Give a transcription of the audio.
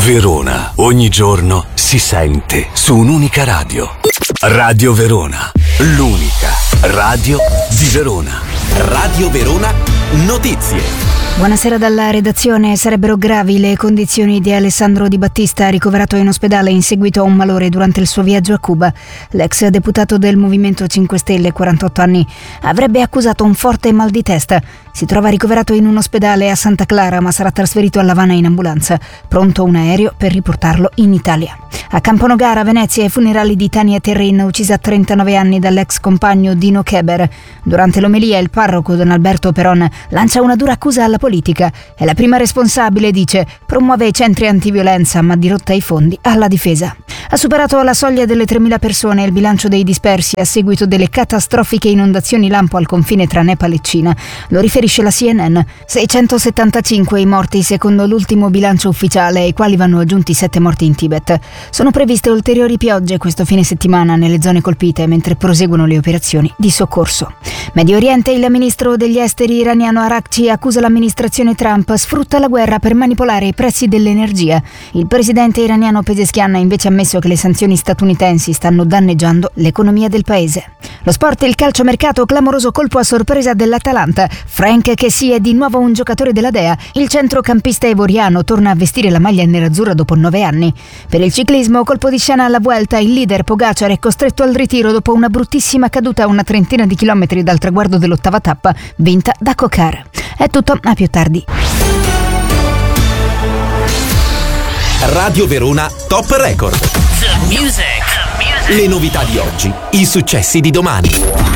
Verona, ogni giorno si sente su un'unica radio. Radio Verona, l'unica radio di Verona. Radio Verona Notizie. Buonasera dalla redazione. Sarebbero gravi le condizioni di Alessandro Di Battista, ricoverato in ospedale in seguito a un malore durante il suo viaggio a Cuba. L'ex deputato del Movimento 5 Stelle, 48 anni, avrebbe accusato un forte mal di testa. Si trova ricoverato in un ospedale a Santa Clara, ma sarà trasferito a L'Avana in ambulanza. Pronto un aereo per riportarlo in Italia. A Camponogara, Venezia, i funerali di Tania Terrin, uccisa a 39 anni dall'ex compagno Dino Keber. Durante l'omelia il parroco Don Alberto Peron lancia una dura accusa alla politica. È la prima responsabile, dice, promuove i centri antiviolenza ma dirotta i fondi alla difesa. Ha superato la soglia delle 3.000 persone il bilancio dei dispersi a seguito delle catastrofiche inondazioni lampo al confine tra Nepal e Cina. Lo riferisce la CNN. 675 i morti secondo l'ultimo bilancio ufficiale, ai quali vanno aggiunti 7 morti in Tibet. Sono previste ulteriori piogge questo fine settimana nelle zone colpite mentre proseguono le operazioni di soccorso. Medio Oriente, il ministro degli esteri iraniano Araghchi accusa l'amministrazione Trump sfrutta la guerra per manipolare i prezzi dell'energia. Il presidente iraniano Pezeshkian ha invece ammesso che le sanzioni statunitensi stanno danneggiando l'economia del paese. Lo sport, il calciomercato, clamoroso colpo a sorpresa dell'Atalanta. Frank Kessie è di nuovo un giocatore della Dea. Il centrocampista ivoriano torna a vestire la maglia nerazzurra dopo 9 anni. Per il ciclismo, colpo di scena alla Vuelta, il leader Pogacar è costretto al ritiro dopo una bruttissima caduta a una trentina di chilometri dal traguardo dell'ottava tappa, vinta da Cocar. È tutto, a più tardi. Radio Verona Top Record. The music. Le novità di oggi, i successi di domani.